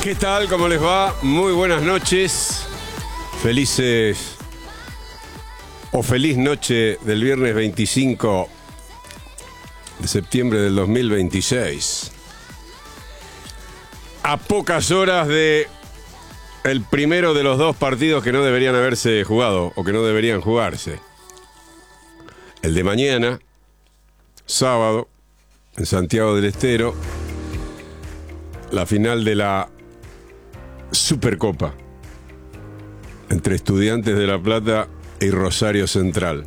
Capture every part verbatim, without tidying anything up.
¿Qué tal? ¿Cómo les va? Muy buenas noches. Felices o feliz noche del viernes veinticinco de septiembre del dos mil veintiséis. A pocas horas de el primero de los dos partidos que no deberían haberse jugado o que no deberían jugarse. El de mañana, sábado, en Santiago del Estero, la final de la Supercopa entre Estudiantes de La Plata y Rosario Central.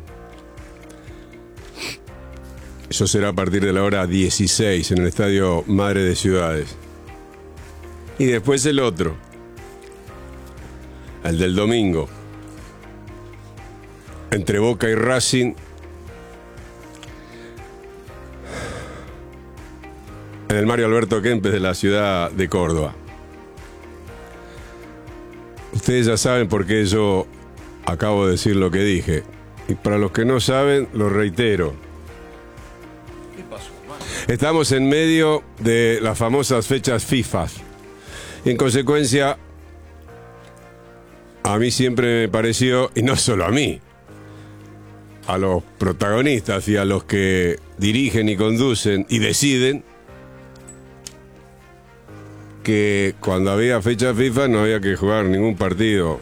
Eso será a partir de la hora dieciséis en el Estadio Madre de Ciudades. Y después el otro, el del domingo, entre Boca y Racing, en el Mario Alberto Kempes de la ciudad de Córdoba. Ustedes ya saben por qué yo acabo de decir lo que dije. Y para los que no saben, lo reitero. ¿Qué pasó? Estamos en medio de las famosas fechas FIFA. Y en consecuencia, a mí siempre me pareció, y no solo a mí, a los protagonistas y a los que dirigen y conducen y deciden, que cuando había fecha FIFA no había que jugar ningún partido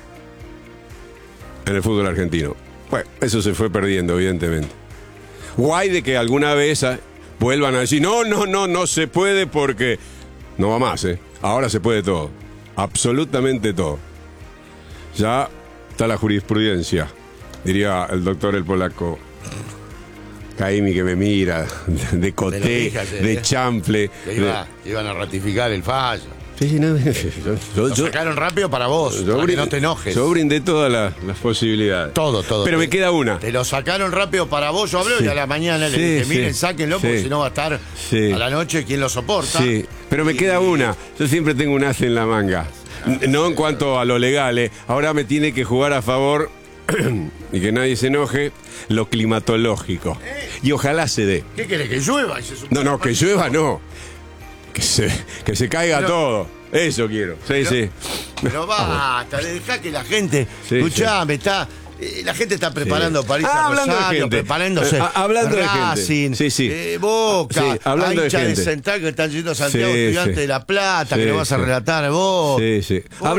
en el fútbol argentino. Bueno, eso se fue perdiendo, evidentemente. Guay de que alguna vez vuelvan a decir, no, no, no, no se puede porque no va más, ¿eh? Ahora se puede todo, absolutamente todo. Ya está la jurisprudencia, diría el doctor El Polaco. Caimi que me mira, de coté, de ¿eh? chanfle. Que iba, de... iban a ratificar el fallo. Sí, no, yo, Lo yo, sacaron rápido para vos, yo para brindé, que no te enojes. Yo brindé todas las, las posibilidades. Todo, todo. Pero te, me queda una. Te lo sacaron rápido para vos, yo hablé Sí. y a la mañana le Sí, dije, sí. miren, sáquenlo porque Sí. si no va a estar Sí. a la noche quien lo soporta. Sí, pero me Y- queda una. Yo siempre tengo un as en la manga. No en cuanto a lo legal, ¿eh? Ahora me tiene que jugar a favor, y que nadie se enoje, lo climatológico. Y ojalá se dé. ¿Qué querés, que llueva? Y se supone- No, no, que llueva no. Que se, que se caiga Pero- todo. Eso quiero. Sí, Pero- sí. Pero basta, dejá que la gente. Sí, Escuchame, está. eh, La gente está preparando Sí. para irse Ah, a hablando de Rosario, gente. preparándose. Eh, ah, hablando de gente. Racing, Sí, sí. eh, Boca, Sí, hablando de hinchas de gente. Central que están yendo a Santiago, Sí, Estudiantes sí. de La Plata, Sí, que lo vas a sí. relatar vos. Sí, sí. Vos